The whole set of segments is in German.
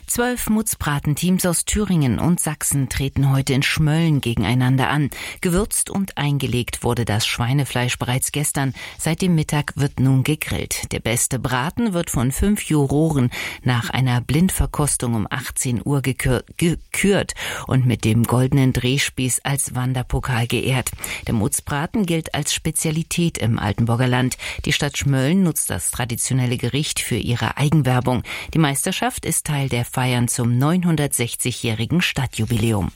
12 Mutzbratenteams aus Thüringen und Sachsen treten heute in Schmölln gegeneinander an. Gewürzt und eingelegt wurde das Schweinefleisch bereits gestern. Seit dem Mittag wird nun gegrillt. Der beste Braten wird von 5 Juroren nach einer Blindverkostung um 18 Uhr gekürt und mit dem goldenen Drehspieß als Wanderpokal geehrt. Der Mutzbraten gilt als Spezialität im Altenburger Land. Die Stadt Schmölln nutzt das traditionelle Gericht für ihre Eigenwerbung. Die Meisterschaft ist Teil der Feiern zum 960-jährigen Stadtjubiläum.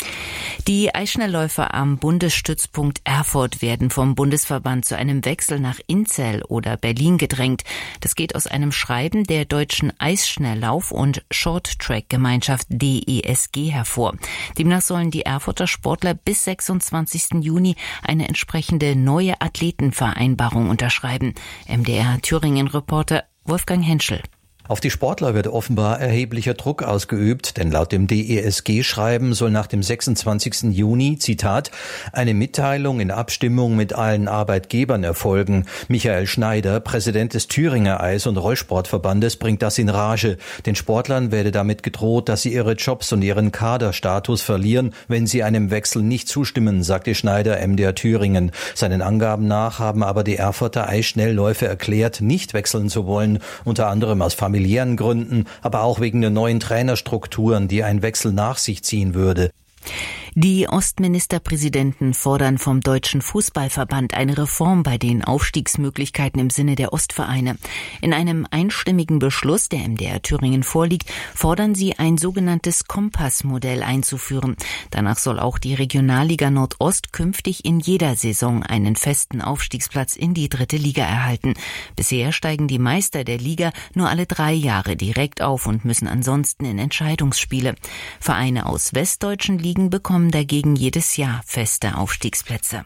Die Eisschnellläufer am Bundesstützpunkt Erfurt werden vom Bundesverband zu einem Wechsel nach Inzell oder Berlin gedrängt. Das geht aus einem Schreiben der Deutschen Eisschnelllauf- und Shorttrack-Gemeinschaft DESG hervor. Demnach sollen die Erfurter Sportler bis 26. Juni eine entsprechende neue Athletenvereinbarung unterschreiben. MDR-Thüringen-Reporter Wolfgang Henschel. Auf die Sportler wird offenbar erheblicher Druck ausgeübt, denn laut dem DESG-Schreiben soll nach dem 26. Juni, Zitat, eine Mitteilung in Abstimmung mit allen Arbeitgebern erfolgen. Michael Schneider, Präsident des Thüringer Eis- und Rollsportverbandes, bringt das in Rage. Den Sportlern werde damit gedroht, dass sie ihre Jobs und ihren Kaderstatus verlieren, wenn sie einem Wechsel nicht zustimmen, sagte Schneider MDR Thüringen. Seinen Angaben nach haben aber die Erfurter Eisschnellläufe erklärt, nicht wechseln zu wollen, unter anderem aus familiären Gründen, aber auch wegen der neuen Trainerstrukturen, die ein Wechsel nach sich ziehen würde. Die Ostministerpräsidenten fordern vom Deutschen Fußballverband eine Reform bei den Aufstiegsmöglichkeiten im Sinne der Ostvereine. In einem einstimmigen Beschluss, der MDR Thüringen vorliegt, fordern sie, ein sogenanntes Kompassmodell einzuführen. Danach soll auch die Regionalliga Nordost künftig in jeder Saison einen festen Aufstiegsplatz in die 3. Liga erhalten. Bisher steigen die Meister der Liga nur alle 3 Jahre direkt auf und müssen ansonsten in Entscheidungsspiele. Vereine aus westdeutschen Ligen bekommen dagegen jedes Jahr feste Aufstiegsplätze.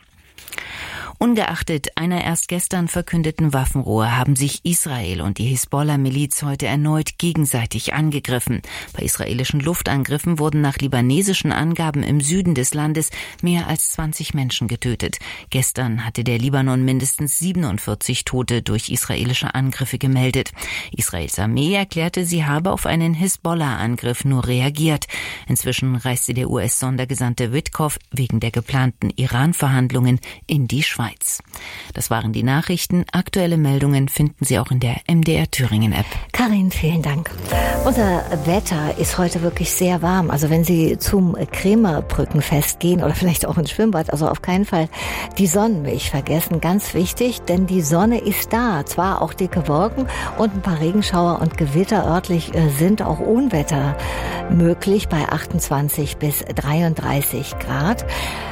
Ungeachtet einer erst gestern verkündeten Waffenruhe haben sich Israel und die Hisbollah-Miliz heute erneut gegenseitig angegriffen. Bei israelischen Luftangriffen wurden nach libanesischen Angaben im Süden des Landes mehr als 20 Menschen getötet. Gestern hatte der Libanon mindestens 47 Tote durch israelische Angriffe gemeldet. Israels Armee erklärte, sie habe auf einen Hisbollah-Angriff nur reagiert. Inzwischen reiste der US-Sondergesandte Witkoff wegen der geplanten Iran-Verhandlungen in die Schweiz. Das waren die Nachrichten. Aktuelle Meldungen finden Sie auch in der MDR Thüringen App. Karin, vielen Dank. Unser Wetter ist heute wirklich sehr warm. Also wenn Sie zum Krämerbrückenfest gehen oder vielleicht auch ins Schwimmbad, also auf keinen Fall die Sonnenmilch vergessen. Ganz wichtig, denn die Sonne ist da. Zwar auch dicke Wolken und ein paar Regenschauer und Gewitter örtlich sind auch Unwetter möglich bei 28 bis 33 Grad.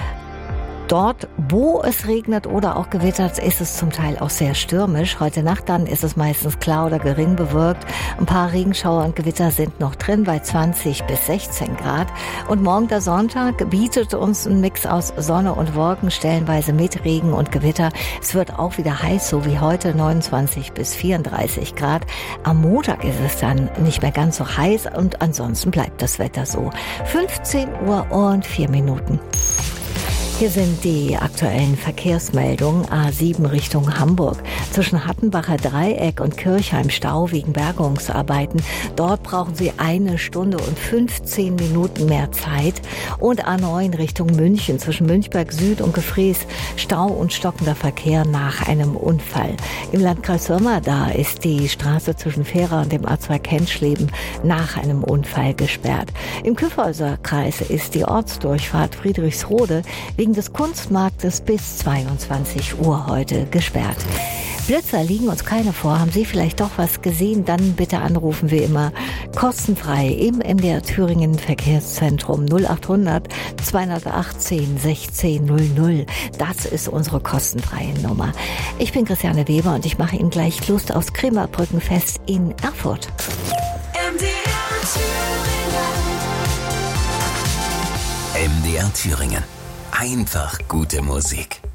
Dort, wo es regnet oder auch gewittert, ist es zum Teil auch sehr stürmisch. Heute Nacht dann ist es meistens klar oder gering bewölkt. Ein paar Regenschauer und Gewitter sind noch drin bei 20 bis 16 Grad. Und morgen der Sonntag bietet uns ein Mix aus Sonne und Wolken, stellenweise mit Regen und Gewitter. Es wird auch wieder heiß, so wie heute, 29 bis 34 Grad. Am Montag ist es dann nicht mehr ganz so heiß und ansonsten bleibt das Wetter so. 15 Uhr und 4 Minuten. Hier sind die aktuellen Verkehrsmeldungen. A7 Richtung Hamburg. Zwischen Hattenbacher Dreieck und Kirchheim Stau wegen Bergungsarbeiten. Dort brauchen Sie 1 Stunde und 15 Minuten mehr Zeit. Und A9 Richtung München. Zwischen Münchberg Süd und Gefrees Stau und stockender Verkehr nach einem Unfall. Im Landkreis Sommer, da ist die Straße zwischen Fehra und dem A2 Kentschleben nach einem Unfall gesperrt. Im Kyffhäuser Kreis ist die Ortsdurchfahrt Friedrichsrode wegen des Kunstmarktes bis 22 Uhr heute gesperrt. Blitzer liegen uns keine vor. Haben Sie vielleicht doch was gesehen? Dann bitte anrufen wir immer kostenfrei im MDR Thüringen Verkehrszentrum 0800 218 1600. Das ist unsere kostenfreie Nummer. Ich bin Christiane Weber und ich mache Ihnen gleich Lust aufs Krämerbrückenfest in Erfurt. MDR Thüringen. Einfach gute Musik.